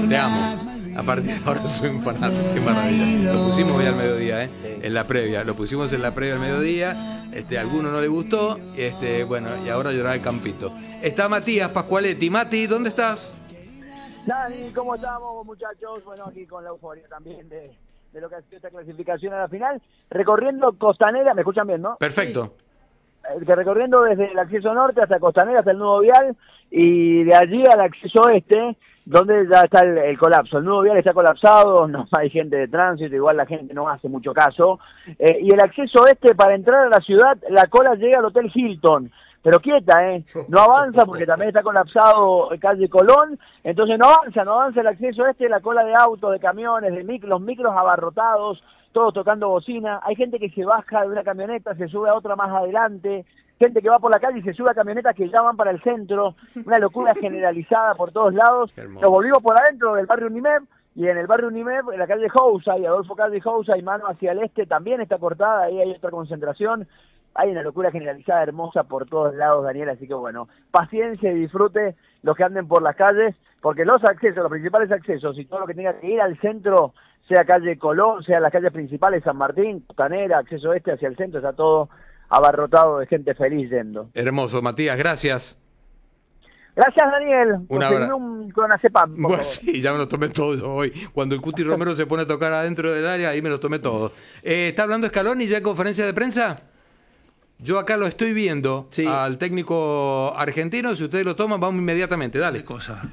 Te amo. A partir de ahora soy un fanático. Qué maravilla. Lo pusimos hoy al mediodía, en la previa. Lo pusimos en la previa al mediodía. A alguno no le gustó. Bueno, y ahora lloraba el campito. Está Matías Pascualetti. Mati, ¿dónde estás? Dani, ¿cómo estamos, muchachos? Bueno, aquí con la euforia también de lo que ha sido esta clasificación a la final. Recorriendo Costanera, ¿me escuchan bien, no? Perfecto. Que recorriendo desde el acceso norte hasta Costanera, hasta el nudo vial, y de allí al acceso oeste, donde ya está el colapso. El nudo vial está colapsado, no hay gente de tránsito, igual la gente no hace mucho caso. Y el acceso oeste, para entrar a la ciudad, la cola llega al Hotel Hilton. Pero quieta, no avanza porque también está colapsado calle Colón, entonces no avanza el acceso la cola de autos, de camiones, los micros abarrotados, todos tocando bocina. Hay gente que se baja de una camioneta, se sube a otra más adelante, gente que va por la calle y se sube a camionetas que ya van para el centro, una locura generalizada por todos lados. Nos volvimos por adentro del barrio Unimep, y en el barrio Unimep, en la calle Housa, y Adolfo Calle Housa, y mano hacia el este, también está cortada, ahí hay otra concentración. Hay una locura generalizada hermosa por todos lados, Daniel, así que bueno, paciencia y disfrute los que anden por las calles, porque los principales accesos y todo lo que tenga que ir al centro, sea calle Colón, sea las calles principales, San Martín, Costanera, acceso hacia el centro, está todo abarrotado de gente feliz yendo. Hermoso, Matías, gracias. Gracias, Daniel. Un abrazo. Un clonazepam. Bueno, sí, ya me lo tomé todo hoy. Cuando el Cuti Romero se pone a tocar adentro del área, ahí me lo tomé todo. ¿Está hablando Scaloni ya en conferencia de prensa? Yo acá lo estoy viendo, sí, al técnico argentino. Si ustedes lo toman, vamos inmediatamente, dale. De cosas,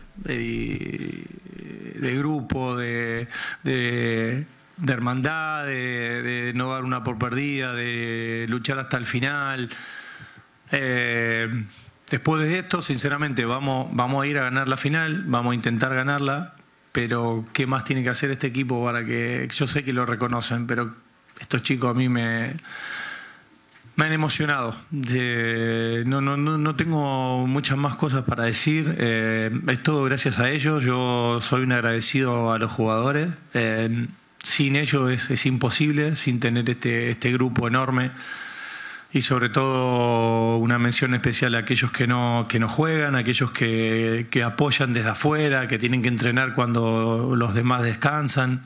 de grupo, de hermandad, de no dar una por perdida, de luchar hasta el final. Después de esto, sinceramente, vamos a ir a ganar la final, vamos a intentar ganarla, pero ¿qué más tiene que hacer este equipo para que... Yo sé que lo reconocen, pero estos chicos a mí me han emocionado. No tengo muchas más cosas para decir. Es todo gracias a ellos. Yo soy un agradecido a los jugadores. Sin ellos es imposible, sin tener este grupo enorme. Y sobre todo una mención especial a aquellos que no juegan, a aquellos que apoyan desde afuera, que tienen que entrenar cuando los demás descansan.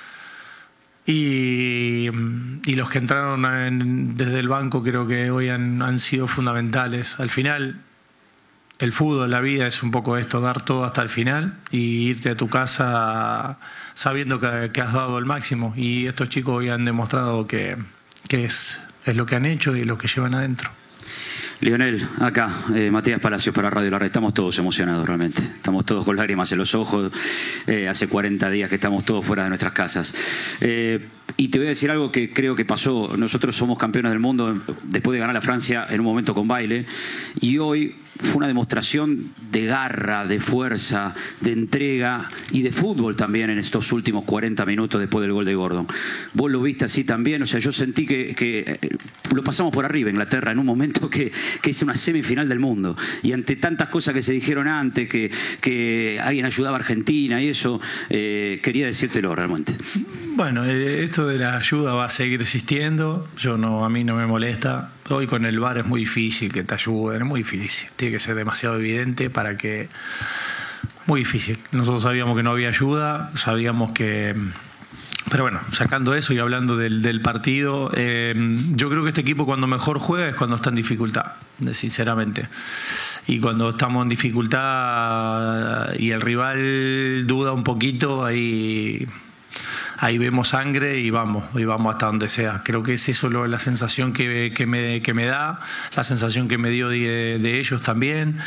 Y los que entraron desde el banco creo que hoy han sido fundamentales. Al final, el fútbol, la vida es un poco esto, dar todo hasta el final y irte a tu casa sabiendo que has dado el máximo. Y estos chicos hoy han demostrado que es lo que han hecho y lo que llevan adentro. Lionel, acá, Matías Palacios para Radio La Red. Estamos todos emocionados realmente. Estamos todos con lágrimas en los ojos. Hace 40 días que estamos todos fuera de nuestras casas. Y te voy a decir algo que creo que pasó. Nosotros somos campeones del mundo después de ganar a Francia en un momento con baile. Y hoy fue una demostración de garra, de fuerza, de entrega y de fútbol también en estos últimos 40 minutos después del gol de Gordon. Vos lo viste así también. O sea, yo sentí que lo pasamos por arriba Inglaterra en un momento que es una semifinal del mundo. Y ante tantas cosas que se dijeron antes, que alguien ayudaba a Argentina y eso, quería decírtelo realmente. Bueno, esto de la ayuda va a seguir existiendo. A mí no me molesta. Hoy con el VAR es muy difícil que te ayuden, es muy difícil. Tiene que ser demasiado evidente para que... Muy difícil. Nosotros sabíamos que no había ayuda, sabíamos que... Pero bueno, sacando eso y hablando del partido, yo creo que este equipo cuando mejor juega es cuando está en dificultad, sinceramente. Y cuando estamos en dificultad y el rival duda un poquito, ahí vemos sangre y vamos hasta donde sea. Creo que es eso la sensación que me da, la sensación que me dio de ellos también.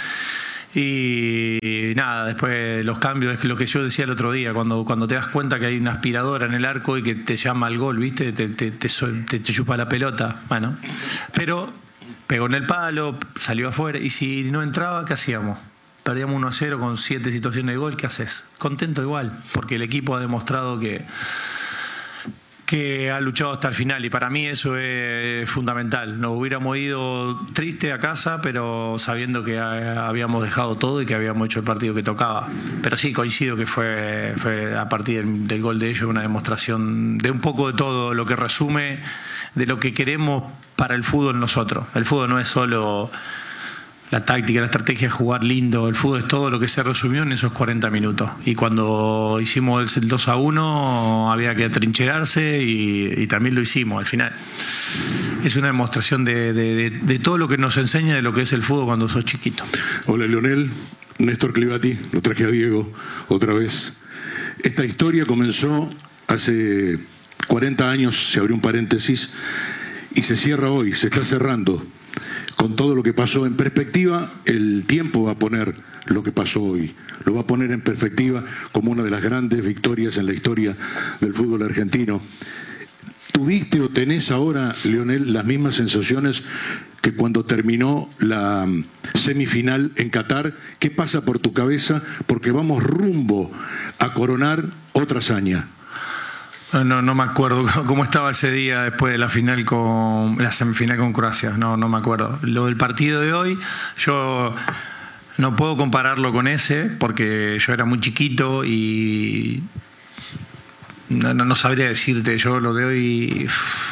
Y nada, después los cambios, es lo que yo decía el otro día, cuando te das cuenta que hay una aspiradora en el arco y que te llama al gol, ¿viste? Te chupa la pelota. Bueno, pero pegó en el palo, salió afuera, y si no entraba, ¿qué hacíamos? Perdíamos 1-0 con 7 situaciones de gol, ¿qué haces? Contento igual, porque el equipo ha demostrado que ha luchado hasta el final, y para mí eso es fundamental. Nos hubiéramos ido triste a casa, pero sabiendo que habíamos dejado todo y que habíamos hecho el partido que tocaba. Pero sí, coincido que fue a partir del gol de ellos una demostración de un poco de todo, lo que resume de lo que queremos para el fútbol nosotros. El fútbol no es solo La táctica, la estrategia, jugar lindo, el fútbol es todo lo que se resumió en esos 40 minutos. Y cuando hicimos el 2-1 había que atrincherarse y también lo hicimos al final. Es una demostración de todo lo que nos enseña de lo que es el fútbol cuando sos chiquito. Hola Leonel, Néstor Clivati, lo traje a Diego otra vez. Esta historia comenzó hace 40 años, se abrió un paréntesis y se cierra hoy, se está cerrando. Con todo lo que pasó en perspectiva, el tiempo va a poner lo que pasó hoy. Lo va a poner en perspectiva como una de las grandes victorias en la historia del fútbol argentino. ¿Tuviste o tenés ahora, Leonel, las mismas sensaciones que cuando terminó la semifinal en Qatar? ¿Qué pasa por tu cabeza? Porque vamos rumbo a coronar otra hazaña. No me acuerdo cómo estaba ese día después de la semifinal con Croacia. No me acuerdo. Lo del partido de hoy, yo no puedo compararlo con ese porque yo era muy chiquito y no sabría decirte. Yo lo de hoy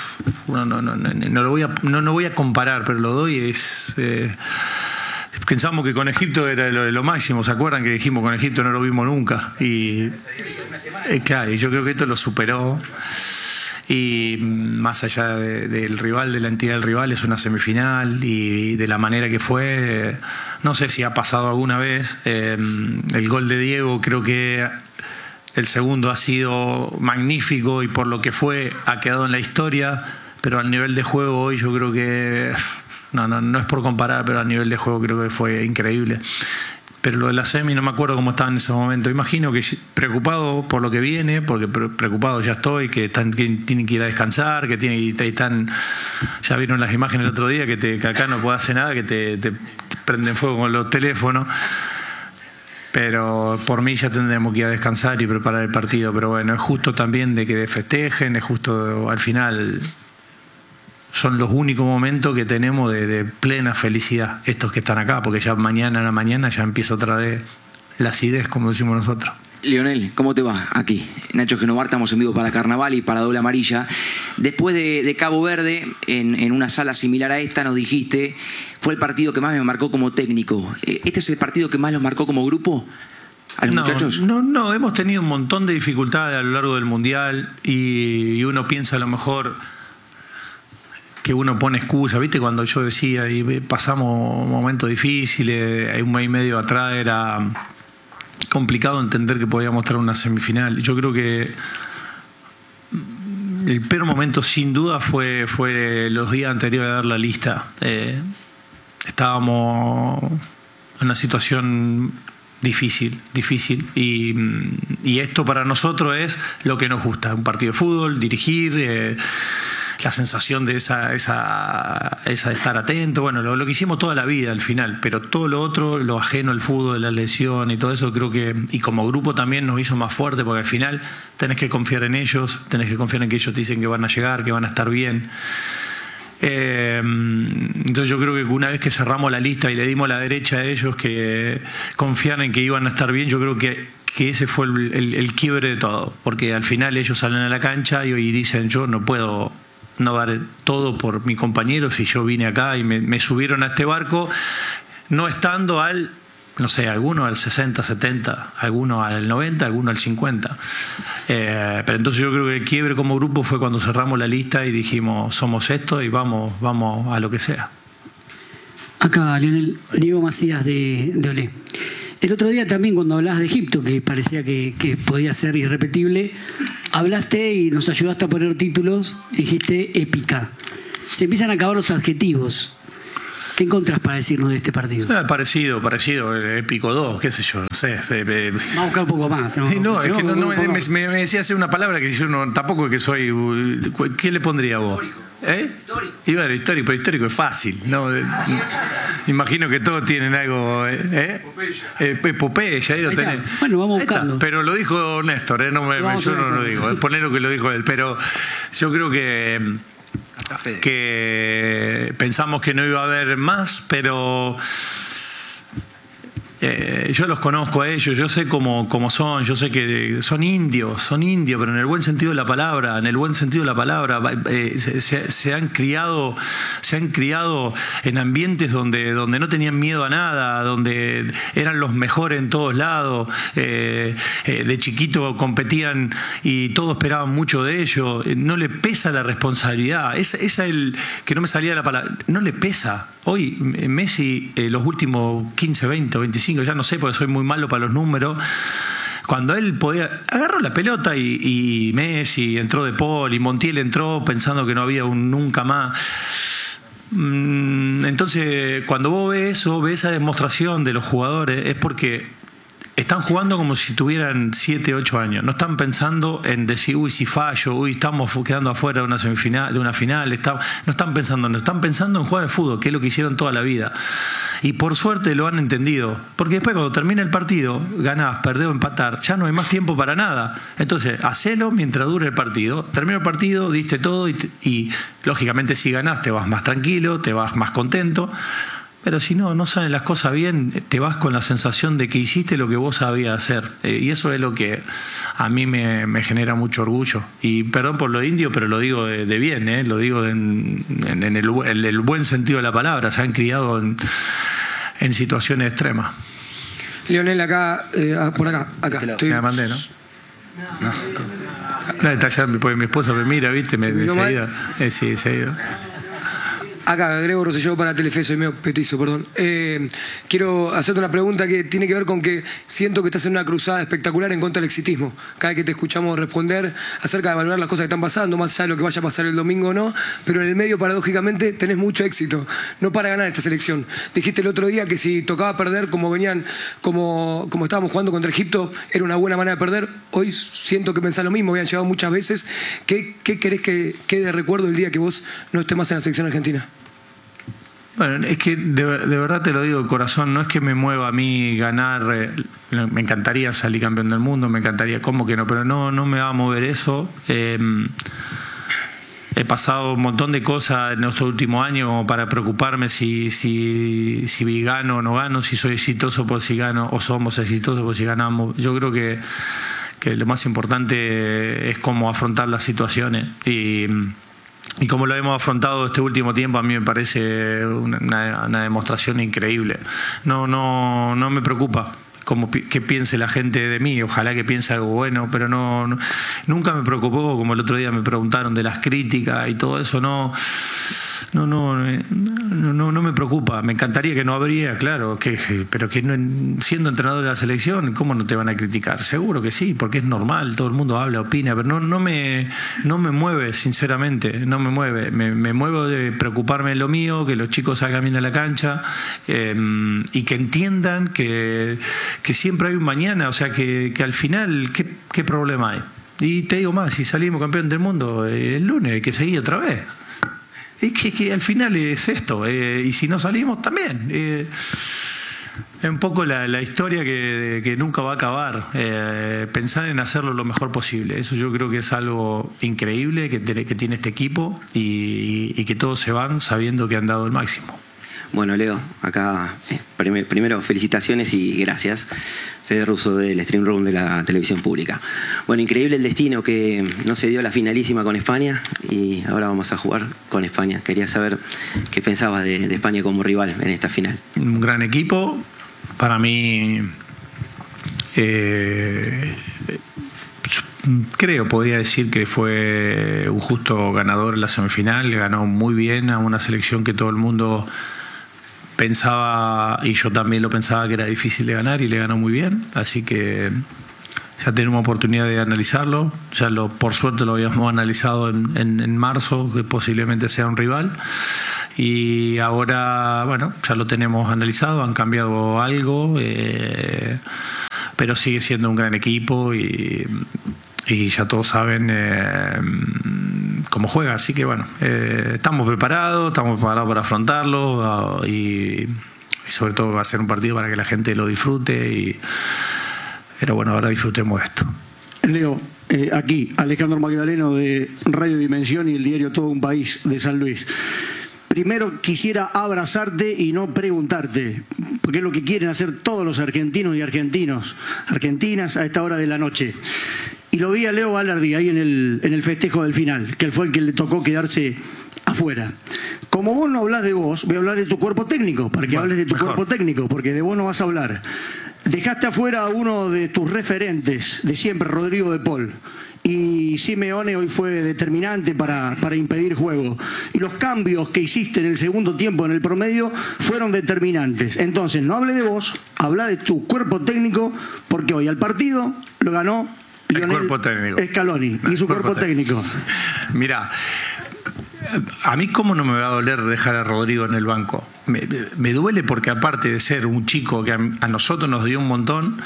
no voy a comparar, pero lo de hoy es. Pensamos que con Egipto era lo máximo, ¿se acuerdan que dijimos con Egipto no lo vimos nunca? Y claro, yo creo que esto lo superó. Y más allá del rival, de la entidad del rival, es una semifinal y de la manera que fue, no sé si ha pasado alguna vez. El gol de Diego, creo que el segundo ha sido magnífico y por lo que fue ha quedado en la historia, pero al nivel de juego hoy yo creo que... No es por comparar, pero a nivel de juego creo que fue increíble. Pero lo de la semi no me acuerdo cómo estaba en ese momento. Imagino que preocupado por lo que viene, porque preocupado ya estoy, que tienen que ir a descansar, que están, ya vieron las imágenes el otro día, que acá no puedo hacer nada, que te prenden fuego con los teléfonos. Pero por mí ya tendremos que ir a descansar y preparar el partido. Pero bueno, es justo también de que festejen, es justo al final... Son los únicos momentos que tenemos de plena felicidad, estos que están acá, porque ya mañana a la mañana ya empieza otra vez la acidez, como decimos nosotros. Leonel, ¿cómo te va? Aquí, Nacho Genovar, estamos en vivo para Carnaval y para Doble Amarilla. Después de Cabo Verde, en una sala similar a esta, nos dijiste, fue el partido que más me marcó como técnico. ¿Este es el partido que más los marcó como grupo? ¿A los muchachos? No, hemos tenido un montón de dificultades a lo largo del Mundial y uno piensa a lo mejor... que uno pone excusa, ¿viste? Cuando yo decía, y pasamos momentos difíciles, un mes y medio atrás era complicado entender que podíamos estar en una semifinal. Yo creo que el peor momento sin duda fue los días anteriores a dar la lista. Estábamos en una situación difícil y esto para nosotros es lo que nos gusta, un partido de fútbol, dirigir, la sensación de esa de estar atento, bueno, lo que hicimos toda la vida al final, pero todo lo otro, lo ajeno al fútbol, la lesión y todo eso, creo que, y como grupo también nos hizo más fuerte, porque al final tenés que confiar en ellos, tenés que confiar en que ellos te dicen que van a llegar, que van a estar bien. Entonces yo creo que una vez que cerramos la lista y le dimos la derecha a ellos que confiaran en que iban a estar bien, yo creo que ese fue el quiebre de todo, porque al final ellos salen a la cancha y dicen, yo no puedo no dar todo por mi compañero si yo vine acá y me subieron a este barco no estando alguno al 60, 70, alguno al 90, alguno al 50. Pero entonces yo creo que el quiebre como grupo fue cuando cerramos la lista y dijimos, somos esto y vamos a lo que sea. Acá, Leonel, Diego Macías de Olé. El otro día también cuando hablabas de Egipto, que parecía que podía ser irrepetible, hablaste y nos ayudaste a poner títulos, dijiste épica. Se empiezan a acabar los adjetivos. ¿Qué encontrás para decirnos de este partido? Parecido, épico 2, qué sé yo, no sé. Vamos a buscar un poco más. Me decía hacer una palabra que yo tampoco es que soy... ¿Qué le pondría vos? Histórico. Y bueno, histórico es fácil, ¿no? Imagino que todos tienen algo. Epopeya, ahí lo tenés. Bueno, vamos buscando. Pero lo dijo Néstor, yo no lo digo. Poner lo que lo dijo él. Pero yo creo que pensamos que no iba a haber más, pero Yo los conozco a ellos, yo sé cómo son, yo sé que son indios, pero en el buen sentido de la palabra, se han criado en ambientes donde no tenían miedo a nada, donde eran los mejores en todos lados, de chiquito competían y todos esperaban mucho de ellos, no le pesa la responsabilidad, esa es el que no me salía la palabra, no le pesa. Hoy Messi, los últimos 15, 20 o 25, ya no sé porque soy muy malo para los números, cuando él podía, agarró la pelota y Messi entró De Paul y Montiel entró pensando que no había un nunca más. Entonces, cuando vos ves eso, ves esa demostración de los jugadores, es porque están jugando como si tuvieran 7, 8 años. No están pensando en decir, uy, si fallo, uy, estamos quedando afuera de una semifinal, de una final. No están pensando en jugar al fútbol, que es lo que hicieron toda la vida. Y por suerte lo han entendido. Porque después cuando termina el partido, ganás, perdés o empatar, ya no hay más tiempo para nada. Entonces, hacelo mientras dure el partido. Termina el partido, diste todo y lógicamente si ganás te vas más tranquilo, te vas más contento. Pero si no salen las cosas bien, te vas con la sensación de que hiciste lo que vos sabías hacer. Y eso es lo que a mí me genera mucho orgullo. Y perdón por lo indio, pero lo digo de bien, lo digo en el buen sentido de la palabra. Se han criado en situaciones extremas. Lionel, acá, por acá. Estoy... Me mandé, ¿no? No. Porque mi esposa me mira, ¿viste? Me seguida. Sí, seguido. Acá, Grego Rosselló para Telefe, soy medio petizo, perdón. Quiero hacerte una pregunta que tiene que ver con que siento que estás en una cruzada espectacular en contra del exitismo. Cada vez que te escuchamos responder acerca de valorar las cosas que están pasando, más allá de lo que vaya a pasar el domingo o no, pero en el medio, paradójicamente, tenés mucho éxito. No para ganar esta selección. Dijiste el otro día que si tocaba perder como estábamos jugando contra Egipto, era una buena manera de perder. Hoy siento que pensás lo mismo, habían llegado muchas veces. ¿Qué querés que quede de recuerdo el día que vos no estés más en la selección argentina? Bueno, es que de verdad te lo digo de corazón, no es que me mueva a mí ganar, me encantaría salir campeón del mundo, me encantaría, ¿cómo que no? Pero no me va a mover eso. He pasado un montón de cosas en estos últimos años como para preocuparme si gano o no gano, si soy exitoso por si gano o somos exitosos por si ganamos. Yo creo que lo más importante es cómo afrontar las situaciones y como lo hemos afrontado este último tiempo, a mí me parece una demostración increíble. No me preocupa qué piense la gente de mí, ojalá que piense algo bueno, pero nunca me preocupó, como el otro día me preguntaron de las críticas y todo eso, no me preocupa. Me encantaría que no habría, claro, pero que no, siendo entrenador de la selección, ¿cómo no te van a criticar? Seguro que sí, porque es normal, todo el mundo habla, opina, pero no me mueve, sinceramente, no me mueve. Me muevo de preocuparme de lo mío, que los chicos salgan bien a la cancha y que entiendan que siempre hay un mañana, o sea, que al final, ¿qué problema hay? Y te digo más, si salimos campeón del mundo el lunes, hay que seguir otra vez. Es que al final es esto, y si no salimos también. Es un poco la historia que nunca va a acabar. Pensar en hacerlo lo mejor posible. Eso yo creo que es algo increíble que tiene este equipo y que todos se van sabiendo que han dado el máximo. Bueno, Leo, acá primero felicitaciones y gracias. Fede Russo del Stream Room de la televisión pública. Bueno, increíble el destino que no se dio la finalísima con España y ahora vamos a jugar con España. Quería saber qué pensabas de España como rival en esta final. Un gran equipo. Para mí, podría decir que fue un justo ganador en la semifinal. Le ganó muy bien a una selección que todo el mundo pensaba, y yo también lo pensaba, que era difícil de ganar, y le ganó muy bien. Así que ya tenemos oportunidad de analizarlo. Por suerte lo habíamos analizado en marzo, que posiblemente sea un rival. Y ahora, bueno, ya lo tenemos analizado, han cambiado algo, pero sigue siendo un gran equipo y ya todos saben cómo juega, así que bueno, estamos preparados para afrontarlo y sobre todo va a ser un partido para que la gente lo disfrute pero bueno, ahora disfrutemos esto. Leo, aquí Alejandro Magdaleno de Radio Dimensión y el diario Todo un País de San Luis. primero quisiera abrazarte y no preguntarte, porque es lo que quieren hacer todos los argentinos y argentinas a esta hora de la noche. Y lo vi a Leo Galardi ahí en el festejo del final, que él fue el que le tocó quedarse afuera. Como vos no hablás de vos, voy a hablar de tu cuerpo técnico, para que hables de tu cuerpo técnico, porque de vos no vas a hablar. Dejaste afuera a uno de tus referentes de siempre, Rodrigo de Paul. Y Simeone hoy fue determinante para impedir juego. Y los cambios que hiciste en el segundo tiempo, en el promedio, fueron determinantes. Entonces, no hable de vos, habla de tu cuerpo técnico, porque hoy al partido lo ganó Lionel Scaloni y su cuerpo técnico. Mirá, a mí cómo no me va a doler dejar a Rodrigo en el banco. Me duele porque aparte de ser un chico que a nosotros nos dio un montón,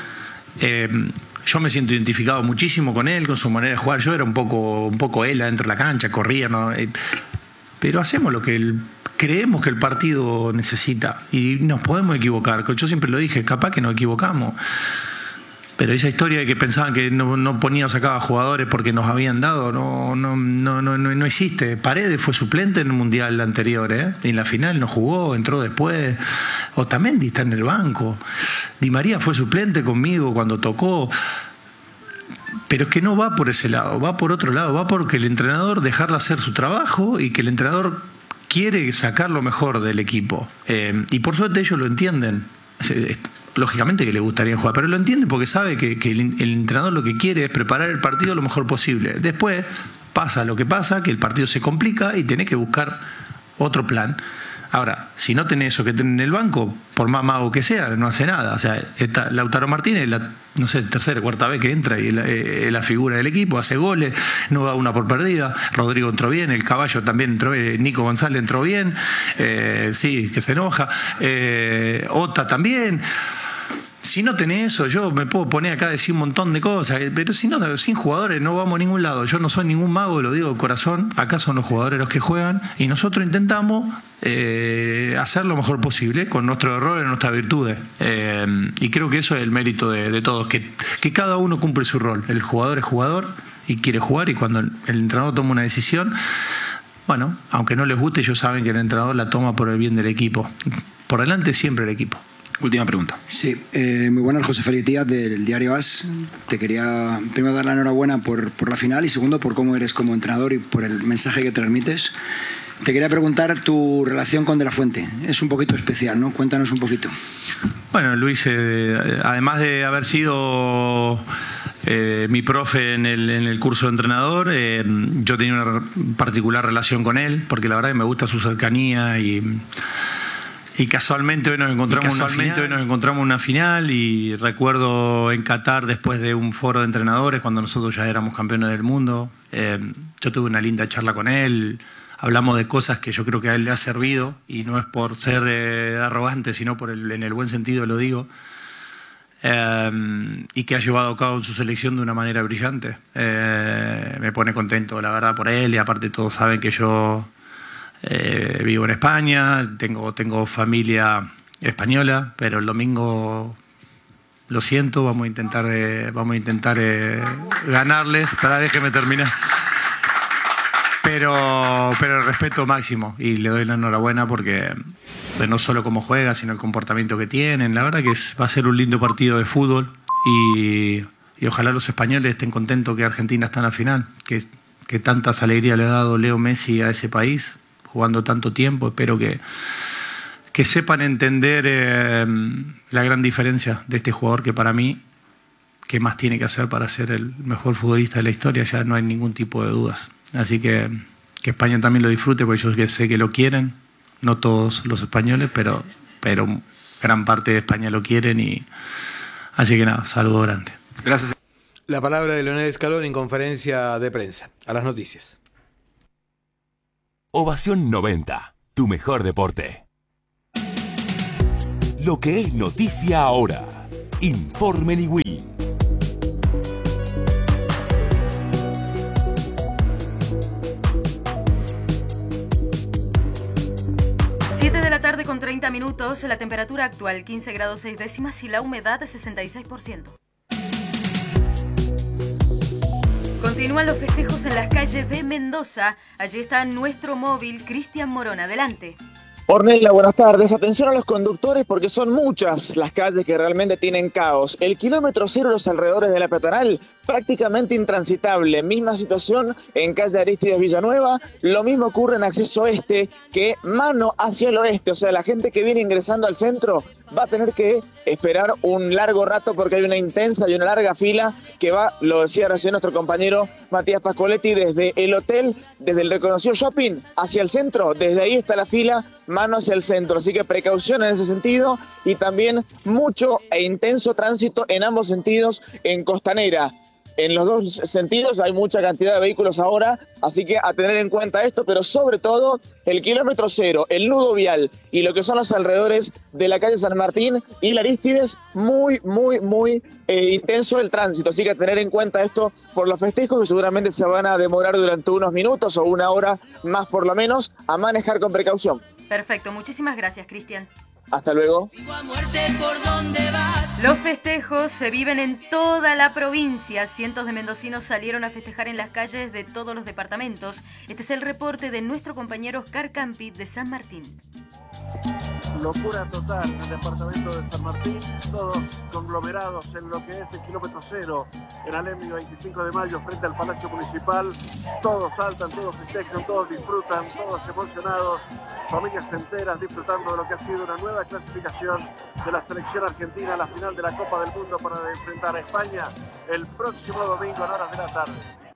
yo me siento identificado muchísimo con él, con su manera de jugar. Yo era un poco él adentro de la cancha, corría, ¿no? Pero hacemos lo que creemos que el partido necesita y nos podemos equivocar. Yo siempre lo dije, capaz que nos equivocamos. Pero esa historia de que pensaban que no ponía o sacaba jugadores porque nos habían dado, no existe. Paredes fue suplente en el Mundial anterior, y en la final no jugó, entró después. Otamendi está en el banco. Di María fue suplente conmigo cuando tocó. Pero es que no va por ese lado, va por otro lado, va porque el entrenador dejarle hacer su trabajo y que el entrenador quiere sacar lo mejor del equipo. Y por suerte ellos lo entienden. Lógicamente que le gustaría jugar, pero lo entiende porque sabe que el entrenador lo que quiere es preparar el partido lo mejor posible. Después pasa lo que pasa, que el partido se complica y tenés que buscar otro plan. Ahora, si no tenés eso que tenés en el banco, por más mago que sea, no hace nada. O sea, está Lautaro Martínez, tercera o cuarta vez que entra y la figura del equipo, hace goles, no da una por perdida. Rodrigo entró bien, el Caballo también entró bien, Nico González entró bien, sí, que se enoja, Ota también. Si no tenés eso, yo me puedo poner acá a decir un montón de cosas, pero si no, sin jugadores no vamos a ningún lado. Yo no soy ningún mago, lo digo de corazón. Acá son los jugadores los que juegan y nosotros intentamos hacer lo mejor posible con nuestros errores y nuestras virtudes. Y creo que eso es el mérito de todos, que cada uno cumple su rol. El jugador es jugador y quiere jugar, y cuando el entrenador toma una decisión, bueno, aunque no les guste, ellos saben que el entrenador la toma por el bien del equipo. Por delante siempre el equipo. Última pregunta. Sí, muy buenas, José Félix Díaz del Diario AS. Te quería primero dar la enhorabuena por la final y segundo por cómo eres como entrenador y por el mensaje que transmites. Te quería preguntar tu relación con De la Fuente. Es un poquito especial, ¿no? Cuéntanos un poquito. Bueno, Luis, además de haber sido mi profe en el curso de entrenador, yo tenía una particular relación con él, porque la verdad que me gusta su cercanía y casualmente hoy nos encontramos en una final, y recuerdo en Qatar, después de un foro de entrenadores, cuando nosotros ya éramos campeones del mundo, yo tuve una linda charla con él, hablamos de cosas que yo creo que a él le ha servido, y no es por ser arrogante, sino en el buen sentido lo digo, y que ha llevado a cabo en su selección de una manera brillante. Me pone contento, la verdad, por él, y aparte todos saben que yo vivo en España, tengo familia española, pero el domingo, lo siento, vamos a intentar ganarles. Déjeme terminar. Pero el respeto máximo, y le doy la enhorabuena porque no solo cómo juega, sino el comportamiento que tienen. La verdad que va a ser un lindo partido de fútbol, y ojalá los españoles estén contentos que Argentina está en la final, que tantas alegrías le ha dado Leo Messi a ese país, jugando tanto tiempo. Espero que sepan entender la gran diferencia de este jugador, que para mí, ¿qué más tiene que hacer para ser el mejor futbolista de la historia? Ya no hay ningún tipo de dudas. Así que España también lo disfrute, porque yo sé que lo quieren, no todos los españoles, pero gran parte de España lo quieren, y así que nada, saludo grande. Gracias. La palabra de Lionel Scaloni en conferencia de prensa. A las noticias. Ovación 90, tu mejor deporte. Lo que es noticia ahora. Informe Niwin. De la tarde con 30 minutos, la temperatura actual 15 grados 6 décimas y la humedad de 66%. Continúan los festejos en las calles de Mendoza. Allí está nuestro móvil, Cristian Morón. Adelante. Ornella, buenas tardes. Atención a los conductores porque son muchas las calles que realmente tienen caos. El kilómetro 0 de los alrededores de la peatonal, prácticamente intransitable. Misma situación en calle Arístides Villanueva. Lo mismo ocurre en acceso este que mano hacia el oeste. O sea, la gente que viene ingresando al centro va a tener que esperar un largo rato porque hay una intensa y una larga fila que va, lo decía recién nuestro compañero Matías Pascoletti, desde el hotel, desde el reconocido shopping hacia el centro. Desde ahí está la fila, mano hacia el centro. Así que precaución en ese sentido y también mucho e intenso tránsito en ambos sentidos en Costanera. En los dos sentidos hay mucha cantidad de vehículos ahora, así que a tener en cuenta esto, pero sobre todo el kilómetro 0, el nudo vial y lo que son los alrededores de la calle San Martín y la Arístides, muy intenso el tránsito, así que a tener en cuenta esto por los festejos que seguramente se van a demorar durante unos minutos o una hora más por lo menos, a manejar con precaución. Perfecto, muchísimas gracias, Cristian. Hasta luego. Los festejos se viven en toda la provincia. Cientos de mendocinos salieron a festejar en las calles de todos los departamentos. Este es el reporte de nuestro compañero Oscar Campi de San Martín. Locura total en el departamento de San Martín, todos conglomerados en lo que es el kilómetro 0, en Alem y 25 de mayo frente al Palacio Municipal. Todos saltan, todos festejan, todos disfrutan, todos emocionados, familias enteras disfrutando de lo que ha sido una nueva clasificación de la selección argentina a la final de la Copa del Mundo para enfrentar a España el próximo domingo a horas de la tarde.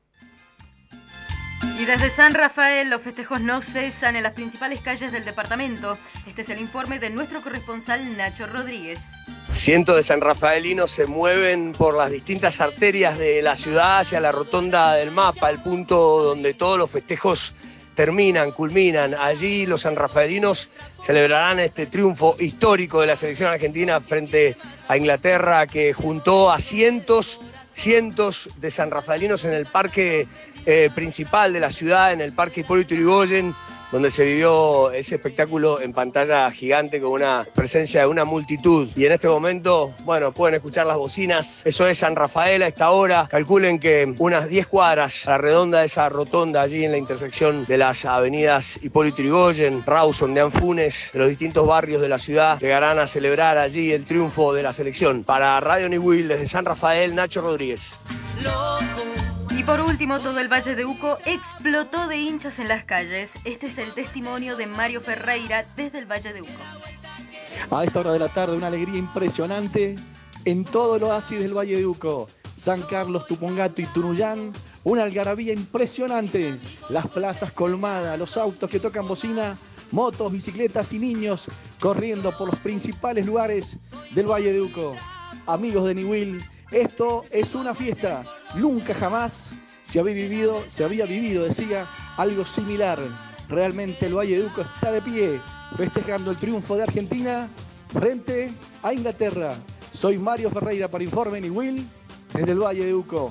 Y desde San Rafael los festejos no cesan en las principales calles del departamento. Este es el informe de nuestro corresponsal Nacho Rodríguez. Cientos de sanrafaelinos se mueven por las distintas arterias de la ciudad hacia la rotonda del Mapa, el punto donde todos los festejos terminan, culminan. Allí los sanrafaelinos celebrarán este triunfo histórico de la selección argentina frente a Inglaterra, que juntó a cientos de sanrafaelinos en el parque principal de la ciudad, en el Parque Hipólito Yrigoyen, donde se vivió ese espectáculo en pantalla gigante con una presencia de una multitud. Y en este momento, bueno, pueden escuchar las bocinas. Eso es San Rafael a esta hora. Calculen que unas 10 cuadras a la redonda de esa rotonda, allí en la intersección de las avenidas Hipólito Yrigoyen, Rawson, de Anfunes, de los distintos barrios de la ciudad, llegarán a celebrar allí el triunfo de la selección. Para Radio Niwil, desde San Rafael, Nacho Rodríguez. Y por último, todo el Valle de Uco explotó de hinchas en las calles. Este es el testimonio de Mario Ferreira desde el Valle de Uco. A esta hora de la tarde, una alegría impresionante en todo el oasis del Valle de Uco. San Carlos, Tupungato y Tunuyán, una algarabía impresionante. Las plazas colmadas, los autos que tocan bocina, motos, bicicletas y niños corriendo por los principales lugares del Valle de Uco. Amigos de Niwil, esto es una fiesta. Nunca jamás se había vivido, decía, algo similar. Realmente el Valle de Uco está de pie, festejando el triunfo de Argentina frente a Inglaterra. Soy Mario Ferreira para Informe Niwil desde el Valle de Uco.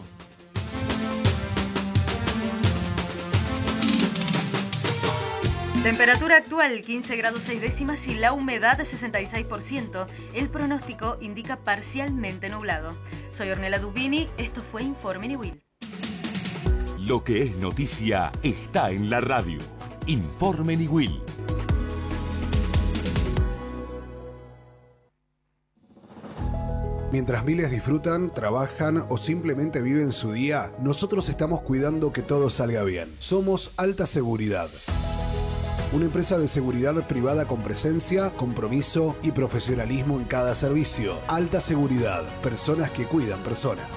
Temperatura actual 15 grados 6 décimas y la humedad de 66%. El pronóstico indica parcialmente nublado. Soy Ornella Dubini, esto fue Informe Niwil. Lo que es noticia está en la radio. Informe Niwil. Mientras miles disfrutan, trabajan o simplemente viven su día, nosotros estamos cuidando que todo salga bien. Somos Alta Seguridad. Una empresa de seguridad privada con presencia, compromiso y profesionalismo en cada servicio. Alta Seguridad. Personas que cuidan personas.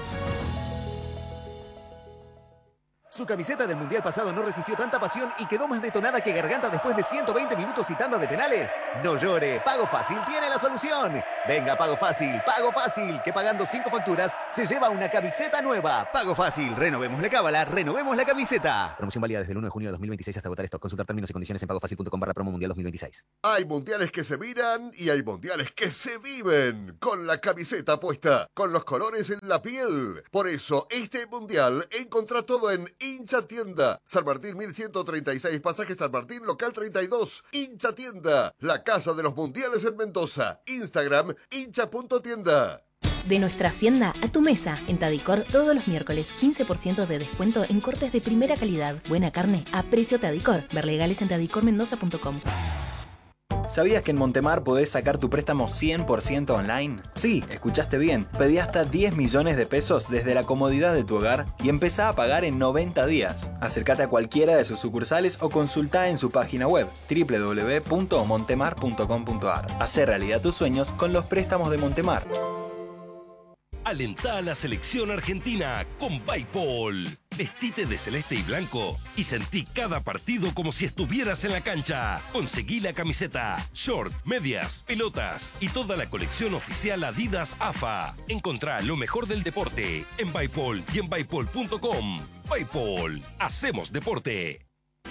Su camiseta del Mundial pasado no resistió tanta pasión y quedó más detonada que garganta después de 120 minutos y tanda de penales. No llore, Pago Fácil tiene la solución. Venga, Pago Fácil, que pagando 5 facturas se lleva una camiseta nueva. Pago Fácil, renovemos la cábala, renovemos la camiseta. Promoción válida desde el 1 de junio de 2026 hasta agotar stock. Consultar términos y condiciones en pagofacil.com/promo mundial 2026. Hay mundiales que se miran y hay mundiales que se viven con la camiseta puesta, con los colores en la piel. Por eso, este mundial encontrá todo en Hincha Tienda. San Martín 1136, pasaje San Martín, local 32. Hincha Tienda, la casa de los mundiales en Mendoza. Instagram, hincha.tienda. De nuestra hacienda a tu mesa. En Tadicor, todos los miércoles, 15% de descuento en cortes de primera calidad. Buena carne a precio Tadicor. Ver legales en tadicormendoza.com. ¿Sabías que en Montemar podés sacar tu préstamo 100% online? Sí, escuchaste bien. Pedí hasta 10 millones de pesos desde la comodidad de tu hogar y empezá a pagar en 90 días. Acércate a cualquiera de sus sucursales o consultá en su página web www.montemar.com.ar. Hacé realidad tus sueños con los préstamos de Montemar. Alentá a la selección argentina con Bipol. Vestite de celeste y blanco y sentí cada partido como si estuvieras en la cancha. Conseguí la camiseta, short, medias, pelotas y toda la colección oficial Adidas AFA. Encontrá lo mejor del deporte en Bipol y en bipol.com. Bipol, hacemos deporte.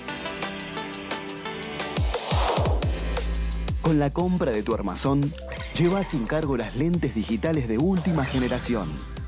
Con la compra de tu armazón, lleva sin cargo las lentes digitales de última generación.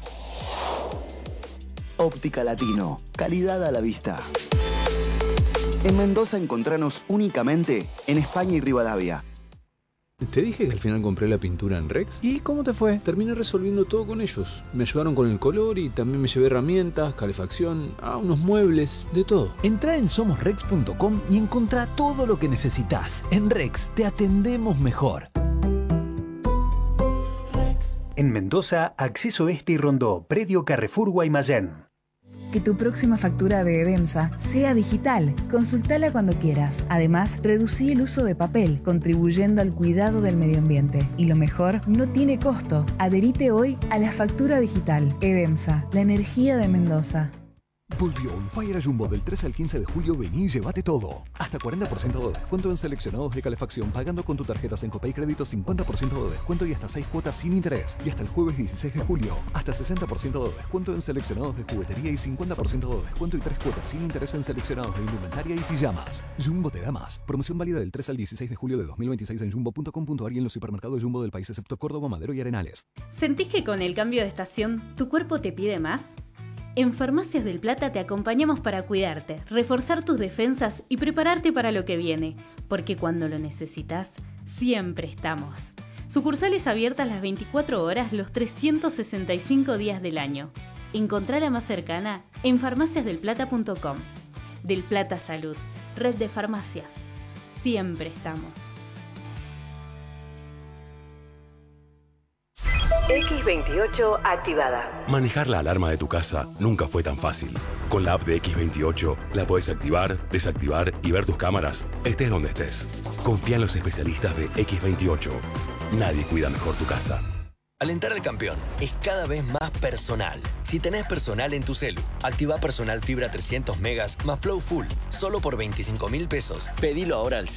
Óptica Latino, calidad a la vista. En Mendoza encontranos únicamente en España y Rivadavia. Te dije que al final compré la pintura en Rex. ¿Y cómo te fue? Terminé resolviendo todo con ellos. Me ayudaron con el color y también me llevé herramientas, calefacción, unos muebles, de todo. Entrá en somosrex.com y encontrá todo lo que necesitas. En Rex te atendemos mejor. En Mendoza, Acceso Este y Rondó, Predio Carrefour Guaymallén. Que tu próxima factura de Edemsa sea digital. Consultala cuando quieras. Además, reducí el uso de papel, contribuyendo al cuidado del medio ambiente. Y lo mejor, no tiene costo. Adherite hoy a la factura digital. Edemsa, la energía de Mendoza. Volvió un Fire Jumbo del 13 al 15 de julio. Vení y llévate todo. Hasta 40% de descuento en seleccionados de calefacción pagando con tu tarjeta Sencopay Crédito, 50% de descuento y hasta 6 cuotas sin interés. Y hasta el jueves 16 de julio, hasta 60% de descuento en seleccionados de juguetería y 50% de descuento y 3 cuotas sin interés en seleccionados de indumentaria y pijamas. Jumbo te da más. Promoción válida del 3 al 16 de julio de 2026 en jumbo.com.ar y en los supermercados Jumbo del país excepto Córdoba, Madero y Arenales. ¿Sentís que con el cambio de estación tu cuerpo te pide más? En Farmacias del Plata te acompañamos para cuidarte, reforzar tus defensas y prepararte para lo que viene, porque cuando lo necesitas, siempre estamos. Sucursales abiertas las 24 horas, los 365 días del año. Encontrá la más cercana en farmaciasdelplata.com. Del Plata Salud, red de farmacias. Siempre estamos. X28 activada. Manejar la alarma de tu casa nunca fue tan fácil. Con la app de X28 la podés activar, desactivar y ver tus cámaras, estés donde estés. Confía en los especialistas de X28. Nadie cuida mejor tu casa. Alentar al campeón es cada vez más personal. Si tenés personal en tu celu, activa Personal Fibra 300 megas más Flow Full, solo por 25.000 pesos. Pedilo ahora al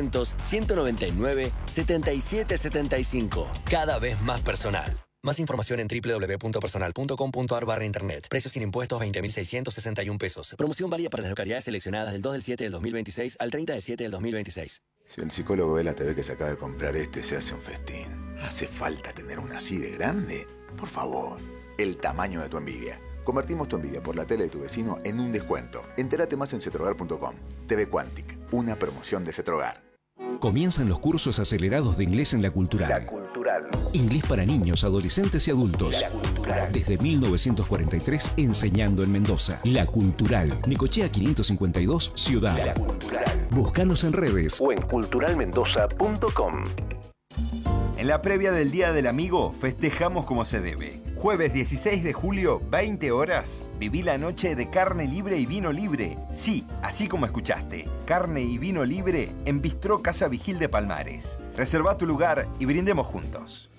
0800-199-7775. Cada vez más personal. Más información en www.personal.com.ar/internet. Precios sin impuestos 20.661 pesos. Promoción válida para las localidades seleccionadas del 2 del 7 del 2026 al 30 del 7 del 2026. Si el psicólogo ve la TV que se acaba de comprar se hace un festín. ¿Hace falta tener una así de grande? Por favor, el tamaño de tu envidia. Convertimos tu envidia por la tele de tu vecino en un descuento. Entérate más en cetrogar.com. TV Quantic, una promoción de Cetrogar. Comienzan los cursos acelerados de inglés en La Cultural. La Cultural. Inglés para niños, adolescentes y adultos. La Cultural. Desde 1943 enseñando en Mendoza. La Cultural. Necochea 552, Ciudad. La Cultural. Búscanos en redes o en culturalmendoza.com. En la previa del Día del Amigo, festejamos como se debe. Jueves 16 de julio, 20 horas, viví la noche de carne libre y vino libre. Sí, así como escuchaste, carne y vino libre en Bistró Casa Vigil de Palmares. Reserva tu lugar y brindemos juntos.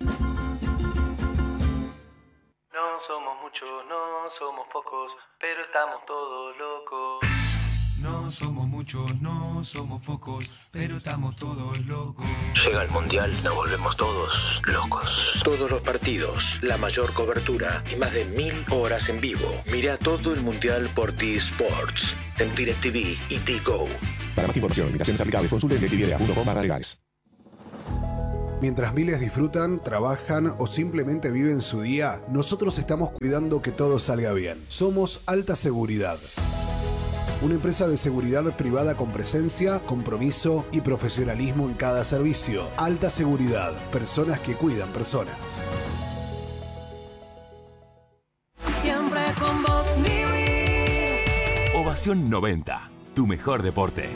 No somos muchos, no somos pocos, pero estamos todos locos. No somos muchos, no somos pocos, pero estamos todos locos. Llega el Mundial, nos volvemos todos locos. Todos los partidos, la mayor cobertura y más de 1000 horas en vivo. Mira todo el Mundial por T-Sports, en DirecTV y T-Go. Para más información, invitaciones aplicables, consulte en directv.com/legales. Mientras miles disfrutan, trabajan o simplemente viven su día, nosotros estamos cuidando que todo salga bien. Somos Alta Seguridad. Una empresa de seguridad privada con presencia, compromiso y profesionalismo en cada servicio. Alta Seguridad. Personas que cuidan personas. Estación 90, tu mejor deporte.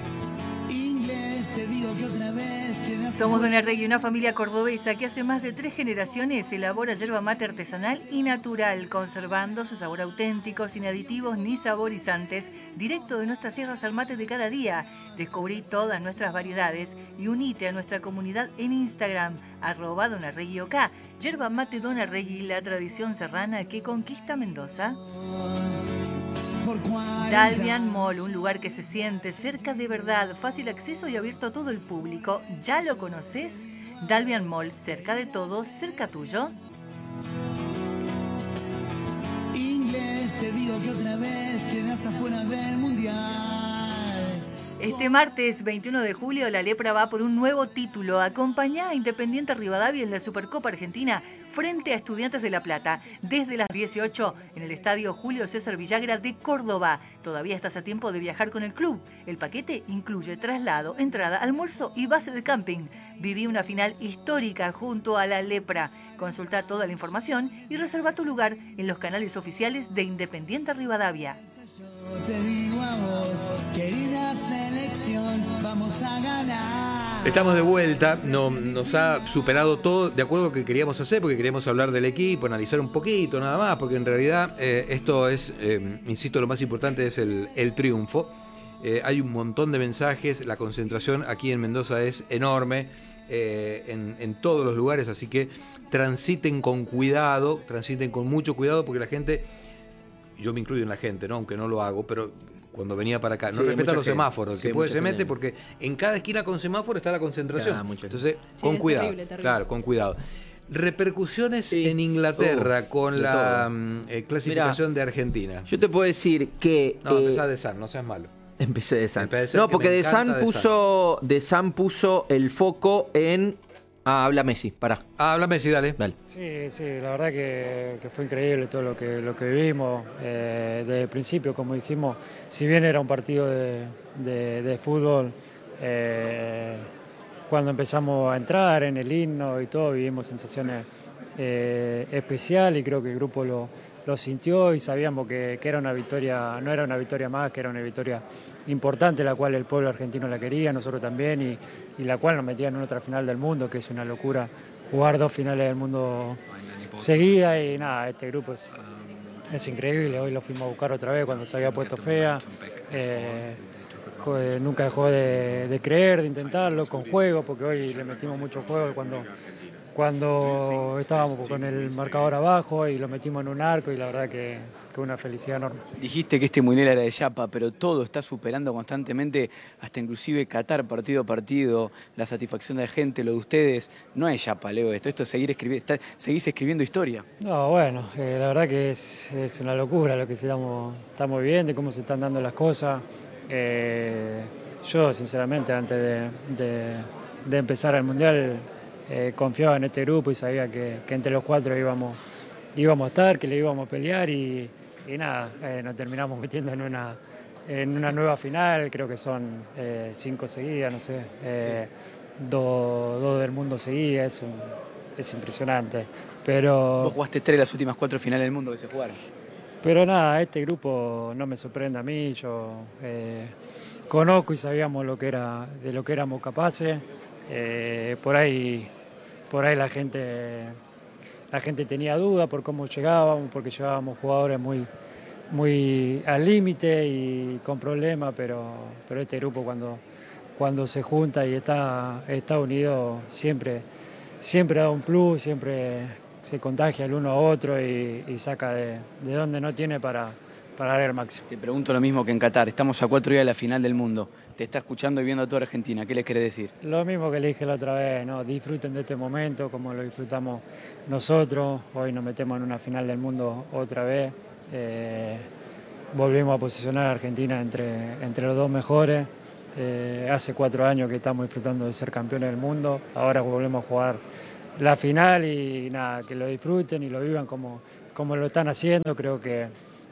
Somos Don Arregui, una familia cordobesa que hace más de 3 generaciones elabora yerba mate artesanal y natural, conservando su sabor auténtico, sin aditivos ni saborizantes, directo de nuestras tierras al mate de cada día. Descubrí todas nuestras variedades y unite a nuestra comunidad en Instagram, @donarreguiok. Yerba mate Don Arregui, la tradición serrana que conquista Mendoza. Dalvian Mall, un lugar que se siente cerca de verdad, fácil acceso y abierto a todo el público. ¿Ya lo conoces? Dalvian Mall, cerca de todo, cerca tuyo. Inglés, te digo que otra vez quedas afuera del mundial. Este martes 21 de julio la Lepra va por un nuevo título. Acompañá a Independiente Rivadavia en la Supercopa Argentina frente a Estudiantes de La Plata, desde las 18 en el Estadio Julio César Villagra de Córdoba. Todavía estás a tiempo de viajar con el club. El paquete incluye traslado, entrada, almuerzo y base de camping. Viví una final histórica junto a la Lepra. Consulta toda la información y reserva tu lugar en los canales oficiales de Independiente Rivadavia. Yo te digo a vos, querida selección, vamos a ganar. Estamos de vuelta, nos ha superado todo de acuerdo a lo que queríamos hacer, porque queríamos hablar del equipo, analizar un poquito nada más, porque en realidad esto es, insisto, lo más importante es el triunfo. Hay un montón de mensajes, la concentración aquí en Mendoza es enorme, en todos los lugares, así que transiten con cuidado, transiten con mucho cuidado, porque la gente, yo me incluyo en la gente, ¿no? Aunque no lo hago, pero cuando venía para acá, no respeta los semáforos, sí, que puede se mete, porque en cada esquina con semáforo está la concentración. Entonces, con cuidado, terrible. Claro, con cuidado. Repercusiones en Inglaterra con la clasificación de Argentina. Yo te puedo decir que... No, empezá de San, no seas malo. Empecé de San. No, porque de San puso el foco en... habla Messi, pará. Habla Messi, dale. Sí, la verdad que fue increíble todo lo que vivimos. Desde el principio, como dijimos, si bien era un partido de fútbol, cuando empezamos a entrar en el himno y todo, vivimos sensaciones especiales y creo que el grupo lo sintió y sabíamos que era una victoria, no era una victoria más, que era una victoria importante, la cual el pueblo argentino la quería, nosotros también, y la cual nos metían en otra final del mundo, que es una locura jugar 2 finales del mundo seguidas y nada, este grupo es increíble, hoy lo fuimos a buscar otra vez cuando se había puesto fea, nunca dejó de creer, de intentarlo con juego, porque hoy le metimos mucho juego cuando estábamos con el marcador abajo y lo metimos en un arco y la verdad que una felicidad enorme. Dijiste que este mundial era de chapa, pero todo está superando constantemente, hasta inclusive Qatar partido a partido, la satisfacción de la gente, lo de ustedes. No es chapa, Leo, esto es seguís escribiendo historia. No, bueno, la verdad que es una locura lo que estamos viviendo y cómo se están dando las cosas. Yo, sinceramente, antes de empezar el mundial, confiaba en este grupo y sabía que entre los 4 íbamos a estar, que le íbamos a pelear y nada, nos terminamos metiendo en una nueva final, creo que son 5 seguidas, no sé, 2 del mundo seguidas, es impresionante. Pero vos jugaste 3 de las últimas 4 finales del mundo que se jugaron. Pero nada, este grupo no me sorprende a mí, yo conozco y sabíamos de lo que éramos capaces. Por ahí la gente tenía duda por cómo llegábamos, porque llevábamos jugadores muy al límite y con problemas, pero este grupo cuando se junta y está unido siempre da un plus, siempre se contagia el uno a otro y saca de donde no tiene para dar el máximo. Te pregunto lo mismo que en Qatar, estamos a 4 días de la final del mundo. Te está escuchando y viendo a toda Argentina, ¿qué les querés decir? Lo mismo que le dije la otra vez, ¿no? Disfruten de este momento como lo disfrutamos nosotros. Hoy nos metemos en una final del mundo otra vez. Volvimos a posicionar a Argentina entre los 2 mejores. Hace 4 años que estamos disfrutando de ser campeones del mundo. Ahora volvemos a jugar la final y nada, que lo disfruten y lo vivan como lo están haciendo. Creo que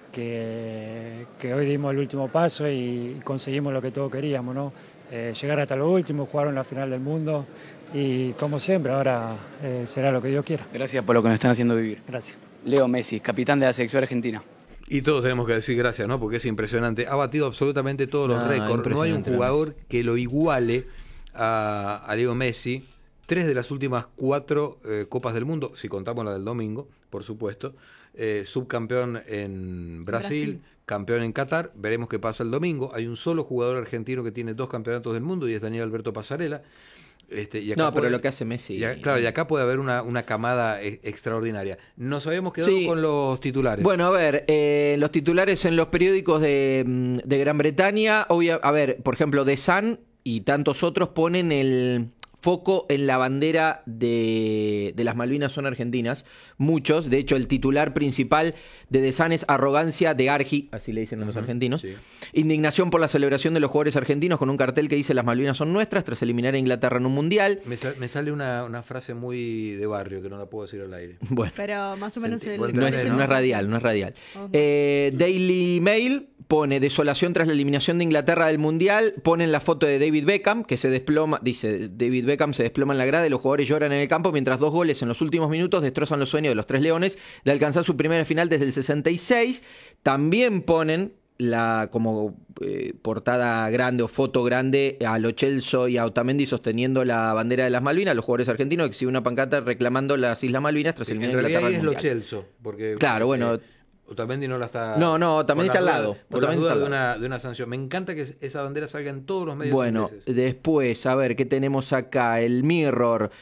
hoy dimos el último paso y conseguimos lo que todos queríamos, ¿no? Llegar hasta lo último, jugar en la final del mundo y como siempre, ahora será lo que Dios quiera. Gracias por lo que nos están haciendo vivir. Gracias. Leo Messi, capitán de la selección argentina. Y todos tenemos que decir gracias, ¿no? Porque es impresionante. Ha batido absolutamente todos los récords. No hay un jugador que lo iguale a Leo Messi. 3 de las últimas 4 Copas del Mundo, si contamos la del domingo, por supuesto. Subcampeón en Brasil, campeón en Qatar. Veremos qué pasa el domingo. Hay un solo jugador argentino que tiene 2 campeonatos del mundo y es Daniel Alberto Pasarela. Y acá pero lo que hace Messi... Claro, y acá puede haber una camada extraordinaria. Nos habíamos quedado con los titulares. Bueno, a ver, los titulares en los periódicos de Gran Bretaña. A ver, por ejemplo, The Sun y tantos otros ponen el foco en la bandera de las Malvinas son argentinas. Muchos, de hecho el titular principal de The Sun es arrogancia de Argi, así le dicen a los argentinos. Sí. Indignación por la celebración de los jugadores argentinos con un cartel que dice las Malvinas son nuestras tras eliminar a Inglaterra en un mundial. Me sale una frase muy de barrio que no la puedo decir al aire. Bueno, pero más o menos no es radial. Uh-huh. Daily Mail pone desolación tras la eliminación de Inglaterra del mundial. Ponen la foto de David Beckham que se desploma, dice David Beckham se desploma en la grada y los jugadores lloran en el campo mientras 2 goles en los últimos minutos destrozan los sueños de los 3 leones de alcanzar su primera final desde el 66. También ponen como portada grande o foto grande a Lo Celso y a Otamendi sosteniendo la bandera de las Malvinas. Los jugadores argentinos exhiben una pancarta reclamando las Islas Malvinas tras eliminar a Inglaterra del mundial. Es Lo Celso, porque claro, bueno. Otamendi no la está... No, Otamendi está al lado. Por la duda de una sanción. Me encanta que esa bandera salga en todos los medios ingleses. Después, a ver, ¿qué tenemos acá? El Mirror.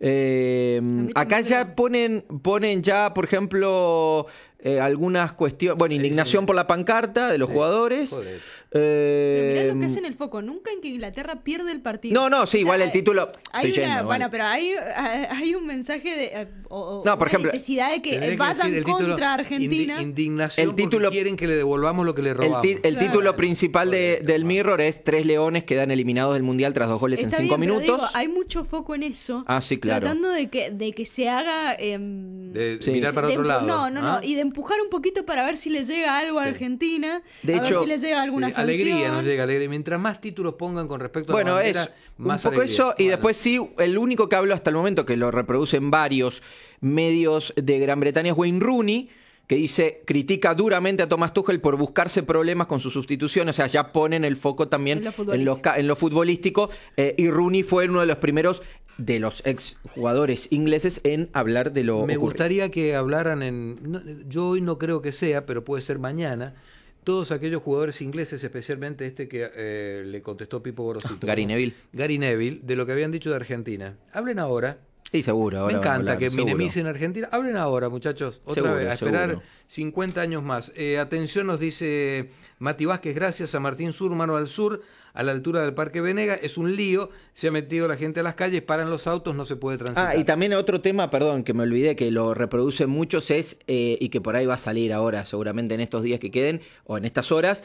Acá ya ponen ya, por ejemplo... algunas cuestiones, indignación por la pancarta de los jugadores. Pero mirá lo que hacen el foco, nunca en que Inglaterra pierde el partido. Igual el título. Pero hay un mensaje de por ejemplo, necesidad de que vayan contra Argentina. Indignación porque quieren que le devolvamos lo que le robamos. El título principal del Mirror es 3 leones quedan eliminados del mundial tras 2 goles en 5 minutos. Digo, hay mucho foco en eso. Sí, claro. Tratando de que se haga mirar para otro lado. No, y de empujar un poquito para ver si le llega algo a Argentina, de hecho, ver si le llega alguna sanción. Alegría nos llega, alegría. Mientras más títulos pongan con respecto a la bandera, es más un poco alegría. eso, y después el único que habló hasta el momento, que lo reproducen varios medios de Gran Bretaña, es Wayne Rooney, que critica duramente a Thomas Tuchel por buscarse problemas con su sustitución. O sea, ya ponen el foco también en lo futbolístico. Y Rooney fue uno de los primeros de los ex jugadores ingleses en hablar de lo Me ocurrido. gustaría que hablaran yo hoy no creo que sea, pero puede ser mañana, todos aquellos jugadores ingleses, especialmente que le contestó Pipo Gorosito. Gary Neville, de lo que habían dicho de Argentina. Hablen ahora. Sí, seguro. Me encanta que minimicen Argentina. Hablen ahora, muchachos. Otra vez, a esperar 50 años más. Atención, nos dice Mati Vázquez, gracias a Martín Surmano al sur, a la altura del Parque Venega. Es un lío, se ha metido la gente a las calles, paran los autos, no se puede transitar. Y también otro tema, perdón, que me olvidé, que lo reproducen muchos es, y que por ahí va a salir ahora, seguramente en estos días que queden, o en estas horas,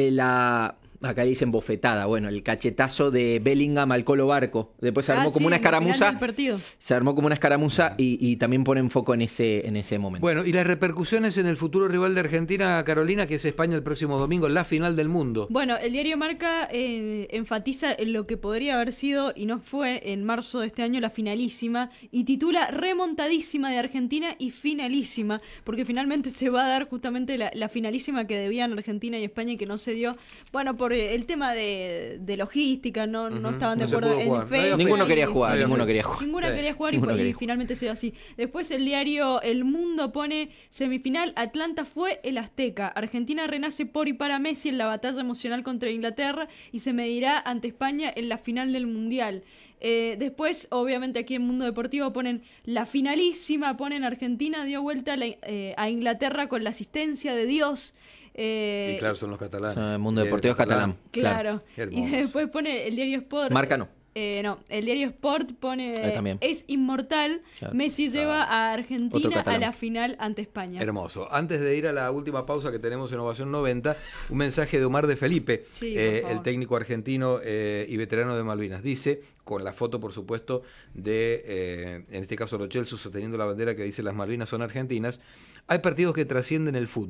acá dicen bofetada, el cachetazo de Bellingham al Colo Barco. Después se armó como una escaramuza. Se armó como una escaramuza y también ponen foco en ese momento. Bueno, y las repercusiones en el futuro rival de Argentina, Carolina, que es España el próximo domingo, la final del mundo. Bueno, el diario Marca enfatiza en lo que podría haber sido, y no fue, en marzo de este año, la finalísima, y titula remontadísima de Argentina y finalísima, porque finalmente se va a dar justamente la finalísima que debían Argentina y España y que no se dio. Bueno, por el tema de logística, no estaban de acuerdo en fecha. Ninguno quería jugar. Ninguna quería jugar y finalmente se dio así. Después el diario El Mundo pone semifinal, Atlanta fue el Azteca. Argentina renace por y para Messi en la batalla emocional contra Inglaterra y se medirá ante España en la final del Mundial. Después, obviamente aquí en Mundo Deportivo ponen la finalísima, ponen Argentina dio vuelta a Inglaterra con la asistencia de Dios. Y claro, son los catalanes. El Mundo Deportivo es catalán. Claro. Y después pone el diario Sport. Marca no. El diario Sport pone es inmortal, claro. Messi lleva a Argentina a la final ante España. Hermoso. Antes de ir a la última pausa que tenemos en Ovación 90, un mensaje de Omar de Felipe, el técnico argentino y veterano de Malvinas. Dice, con la foto por supuesto de, en este caso Lo Celso sosteniendo la bandera que dice las Malvinas son argentinas, hay partidos que trascienden el fútbol.